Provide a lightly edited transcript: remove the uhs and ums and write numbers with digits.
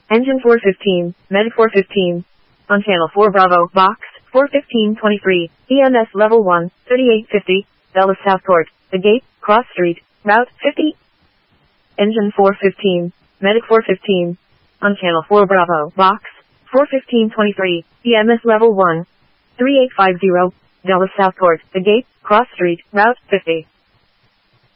Engine 415, Medic 415. On Channel 4 Bravo, Box 41523, EMS Level 1, 3850, Dulles Southport, The Gate, Cross Street, Route 50. Engine 415, Medic 415. On Channel 4 Bravo, Box 41523, EMS Level 1, 3850, Dulles Southport, The Gate, Cross Street, Route 50.